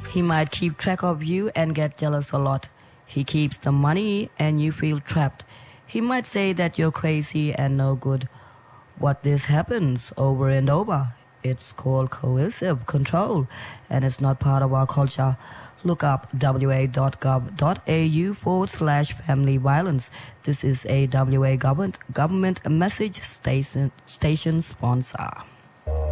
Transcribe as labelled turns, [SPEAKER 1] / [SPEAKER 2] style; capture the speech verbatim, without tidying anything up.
[SPEAKER 1] He might keep track of you and get jealous a lot. He keeps the money and you feel trapped. He might say that you're crazy and no good. What this happens over and over. It's called coercive control, and it's not part of our culture. Look up wa.gov.au forward slash family violence. This is a W A government, government message station, station sponsor.